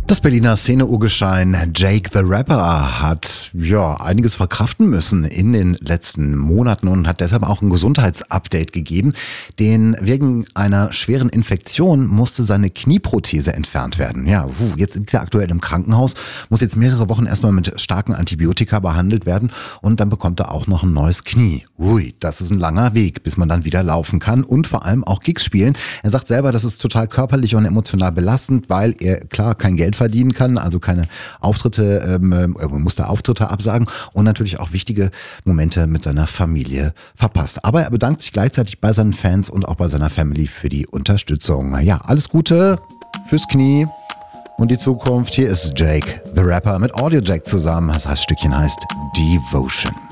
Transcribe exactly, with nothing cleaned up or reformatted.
Das Berliner Szene-Urgestein Jake the Rapper hat ja einiges verkraften müssen in den letzten Monaten und hat deshalb auch ein Gesundheitsupdate gegeben. Denn wegen einer schweren Infektion musste seine Knieprothese entfernt werden. Ja, jetzt liegt er aktuell im Krankenhaus, muss jetzt mehrere Wochen erstmal mit starken Antibiotika behandelt werden und dann bekommt er auch noch ein neues Knie. Ui, das ist ein langer Weg, bis man dann wieder laufen kann und vor allem auch Gigs spielen. Er sagt selber, das ist total körperlich und emotional belastend, weil er klar kein Geld verdienen kann, also keine Auftritte, ähm, musste Auftritte absagen und natürlich auch wichtige Momente mit seiner Familie verpasst. Aber er bedankt sich gleichzeitig bei seinen Fans und auch bei seiner Family für die Unterstützung. Ja, alles Gute fürs Knie und die Zukunft. Hier ist Jake the Rapper mit Audio Jack zusammen. Das heißt, Stückchen heißt Devotion.